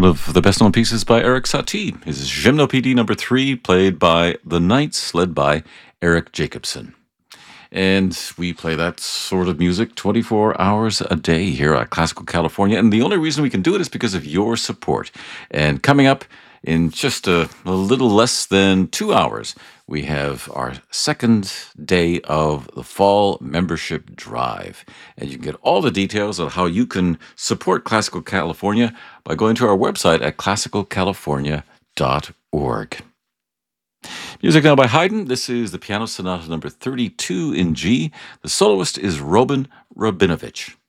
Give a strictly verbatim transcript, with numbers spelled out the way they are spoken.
one of the best known pieces by Eric Satie. His Gymnopédie number three, played by the Knights, led by Eric Jacobson. And we play that sort of music twenty-four hours a day here at Classical California. And the only reason we can do it is because of your support. And coming up in just a, a little less than two hours, we have our second day of the fall membership drive. And you can get all the details on how you can support Classical California by going to our website at classical california dot org. Music now by Haydn. This is the Piano Sonata number thirty-two in G. The soloist is Robin Rabinovich.